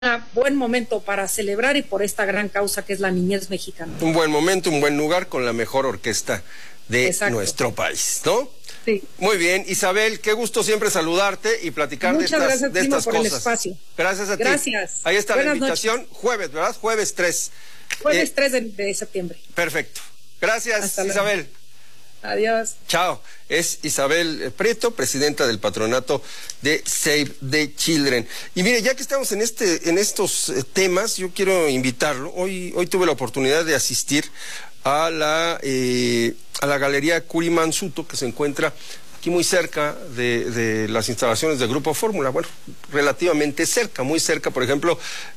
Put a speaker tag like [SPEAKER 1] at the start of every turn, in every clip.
[SPEAKER 1] buen momento para celebrar y por esta gran causa que es la niñez mexicana.
[SPEAKER 2] Un buen momento, un buen lugar con la mejor orquesta de
[SPEAKER 1] Exacto.
[SPEAKER 2] nuestro país, ¿no?
[SPEAKER 1] Sí.
[SPEAKER 2] Muy bien, Isabel, qué gusto siempre saludarte y platicar
[SPEAKER 1] Muchas
[SPEAKER 2] de
[SPEAKER 1] gracias,
[SPEAKER 2] estas
[SPEAKER 1] por
[SPEAKER 2] cosas.
[SPEAKER 1] El espacio.
[SPEAKER 2] Gracias a ti.
[SPEAKER 1] Gracias.
[SPEAKER 2] Ahí está
[SPEAKER 1] Buenas
[SPEAKER 2] la invitación,
[SPEAKER 1] noches.
[SPEAKER 2] jueves, ¿verdad? Jueves 3.
[SPEAKER 1] Jueves 3 de septiembre.
[SPEAKER 2] Perfecto. Gracias,
[SPEAKER 1] Hasta luego.
[SPEAKER 2] Isabel.
[SPEAKER 1] Adiós.
[SPEAKER 2] Chao. Es Isabel Prieto, presidenta del patronato de Save the Children. Y mire, ya que estamos en estos temas, yo quiero invitarlo. Hoy tuve la oportunidad de asistir a la Galería Curimansuto, que se encuentra aquí muy cerca de las instalaciones del Grupo Fórmula. Bueno, relativamente cerca, muy cerca, por ejemplo,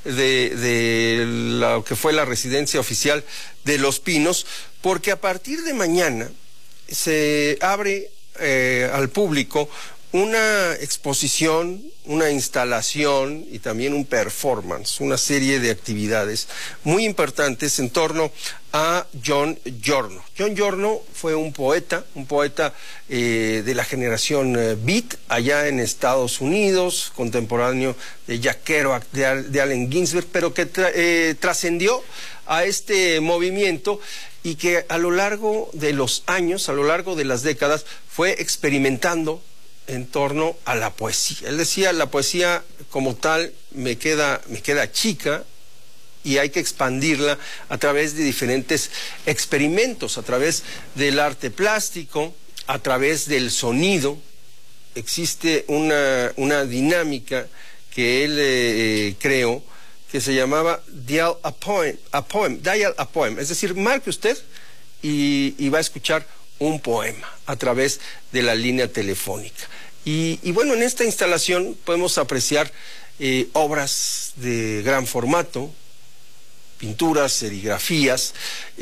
[SPEAKER 2] de lo que fue la residencia oficial de Los Pinos, porque a partir de mañana se abre al público una exposición, una instalación y también un performance, una serie de actividades muy importantes en torno a John Giorno. John Giorno fue un poeta de la generación Beat allá en Estados Unidos, contemporáneo de Jack Kerouac, de Allen Ginsberg, pero que trascendió a este movimiento y que a lo largo de los años, a lo largo de las décadas, fue experimentando en torno a la poesía. Él decía, la poesía como tal me queda chica y hay que expandirla a través de diferentes experimentos, a través del arte plástico, a través del sonido. Existe una dinámica que él creó, que se llamaba Dial a Poem, es decir, marque usted y va a escuchar un poema a través de la línea telefónica. Y bueno, en esta instalación podemos apreciar obras de gran formato, pinturas, serigrafías,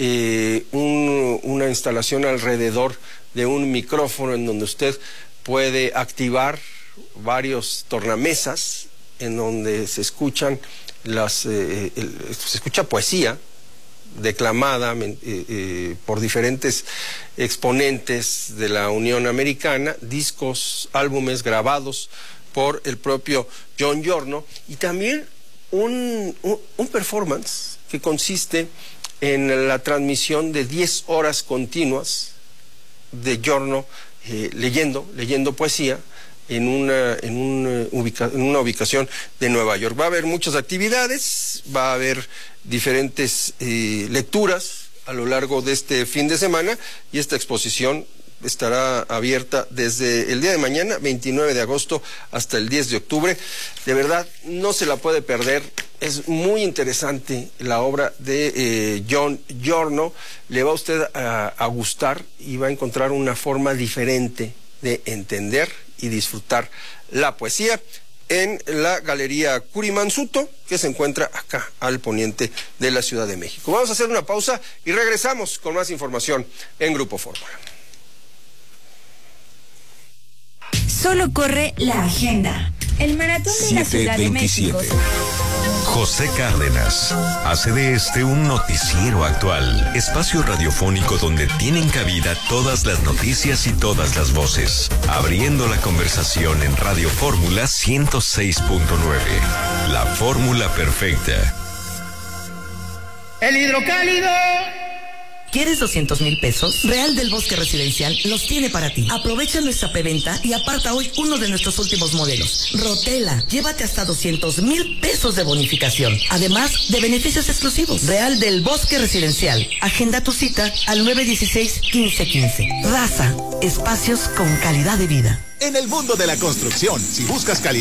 [SPEAKER 2] una instalación alrededor de un micrófono en donde usted puede activar varios tornamesas en donde se escuchan se escucha poesía declamada por diferentes exponentes de la Unión Americana, discos, álbumes grabados por el propio John Giorno, y también un performance que consiste en la transmisión de 10 horas continuas de Giorno leyendo poesía en una ubicación de Nueva York. Va a haber muchas actividades, va a haber diferentes lecturas a lo largo de este fin de semana, y esta exposición estará abierta desde el día de mañana, 29 de agosto, hasta el 10 de octubre. De verdad, no se la puede perder. Es muy interesante la obra de John Giorno. Le va a usted a gustar y va a encontrar una forma diferente de entender y disfrutar la poesía en la Galería Curimansuto, que se encuentra acá al poniente de la Ciudad de México. Vamos a hacer una pausa y regresamos con más información en Grupo Fórmula.
[SPEAKER 3] Solo corre la agenda. El maratón de la Ciudad de México.
[SPEAKER 4] José Cárdenas hace de este un noticiero actual, espacio radiofónico donde tienen cabida todas las noticias y todas las voces, abriendo la conversación en Radio Fórmula 106.9, la fórmula perfecta.
[SPEAKER 5] El hidrocálido.
[SPEAKER 6] ¿Quieres 200,000 pesos? Real del Bosque Residencial los tiene para ti. Aprovecha nuestra preventa y aparta hoy uno de nuestros últimos modelos. Rotela, llévate hasta 200,000 pesos de bonificación, además de beneficios exclusivos. Real del Bosque Residencial. Agenda tu cita al 916-1515. Raza, espacios con calidad de vida.
[SPEAKER 7] En el mundo de la construcción, si buscas calidad